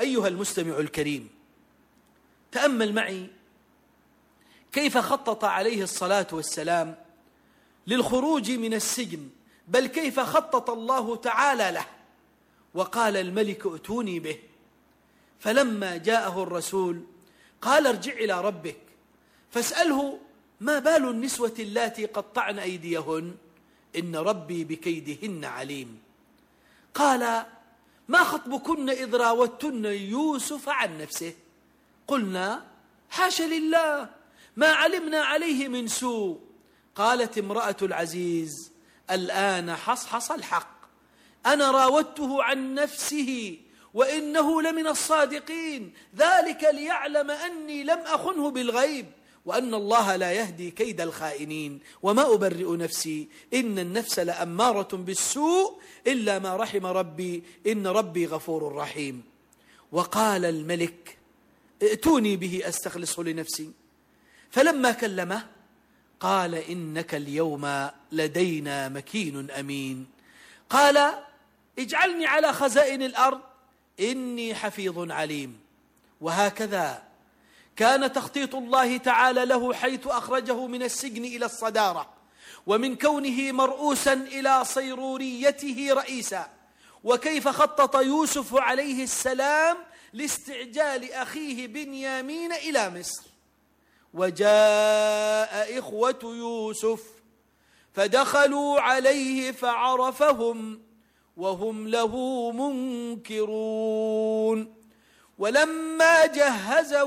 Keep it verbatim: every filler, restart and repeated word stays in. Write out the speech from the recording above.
أيها المستمع الكريم، تأمل معي كيف خطط عليه الصلاة والسلام للخروج من السجن، بل كيف خطط الله تعالى له. وقال الملك ائتوني به، فلما جاءه الرسول قال ارجع إلى ربك فاسأله ما بال النسوة اللاتي قطعن أيديهن إن ربي بكيدهن عليم. قال ما خطبكن إذ راوتن يوسف عن نفسه؟ قلنا حاش لله ما علمنا عليه من سوء. قالت امرأة العزيز الآن حصحص الحق، أنا راودته عن نفسه وإنه لمن الصادقين، ذلك ليعلم أني لم أخنه بالغيب وأن الله لا يهدي كيد الخائنين وما أبرئ نفسي إن النفس لأمارة بالسوء إلا ما رحم ربي إن ربي غفور رحيم. وقال الملك ائتوني به أستخلصه لنفسي، فلما كلمه قال إنك اليوم لدينا مكين أمين. قال اجعلني على خزائن الأرض إني حفيظ عليم. وهكذا كان تخطيط الله تعالى له حيث أخرجه من السجن إلى الصدارة، ومن كونه مرؤوسا إلى صيروريته رئيسا. وكيف خطط يوسف عليه السلام لاستعجال أخيه بنيامين إلى مصر. وجاء إخوة يوسف فدخلوا عليه فعرفهم وهم له منكرون. ولما جهزوا